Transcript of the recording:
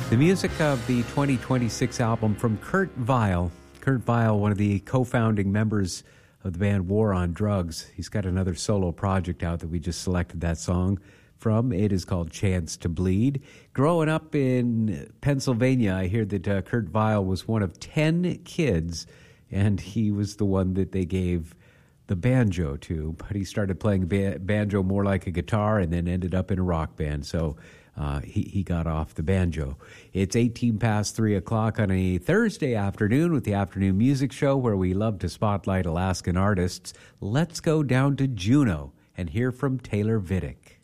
The music of the 2026 album from Kurt Vile. Kurt Vile, one of the co-founding members of the band War on Drugs. He's got another solo project out that we just selected that song from. It is called Chance to Bleed. Growing up in Pennsylvania, I hear that Kurt Vile was one of 10 kids, and he was the one that they gave the banjo to. But he started playing banjo more like a guitar and then ended up in a rock band. So he got off the banjo. It's 18 past 3 o'clock on a Thursday afternoon with the Afternoon Music Show, where we love to spotlight Alaskan artists. Let's go down to Juneau and hear from Taylor Vidic.